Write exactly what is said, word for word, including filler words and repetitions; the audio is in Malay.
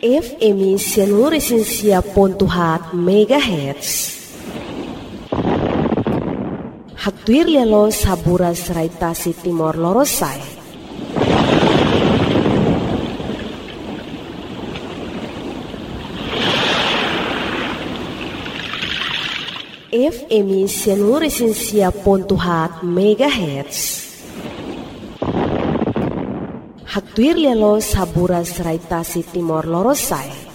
F M Sianuresinsia Pontuhat Megahertz. Hagtuir lialos haburas raitasi Timor Lorosai. F M Sianuresinsia Pontuhat Megahertz. Hagtuir lialos haburas raitasi Timor Lorosai.